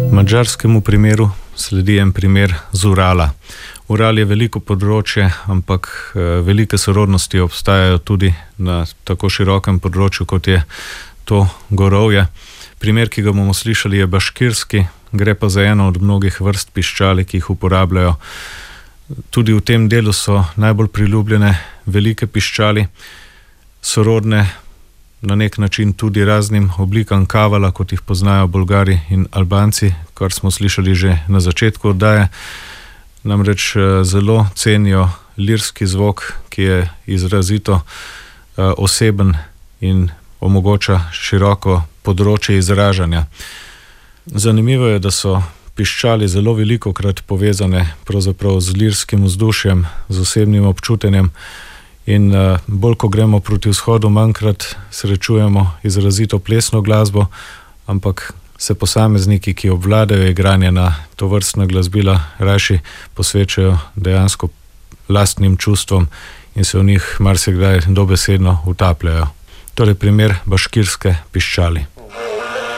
Madžarskemu primeru sledi en primer z Urala. Ural je veliko področje, ampak velike sorodnosti obstajajo tudi na tako širokem področju, kot je to gorovje. Primer, ki ga bomo slišali, je baškirski, gre pa za eno od mnogih vrst piščali, ki jih uporabljajo. Tudi v tem delu so najbolj priljubljene velike piščali, sorodne na nek način tudi raznim oblikam kavala, kot jih poznajo Bolgari in Albanci, kar smo slišali že na začetku oddaje. Namreč zelo cenijo lirski zvok, ki je izrazito oseben in omogoča široko področje izražanja. Zanimivo je, da so piščali zelo velikokrat povezane pravzaprav z lirskim vzdušjem, z osebnim občutenjem in bolj, ko gremo proti vzhodu, manjkrat srečujemo izrazito plesno glasbo, ampak se posamezniki, ki obvladajo igranje na tovrstna glasbila, rajši posvečajo dejansko lastnim čustvom in se v njih marsikdaj dobesedno utapljajo. Torej primer baškirske piščali.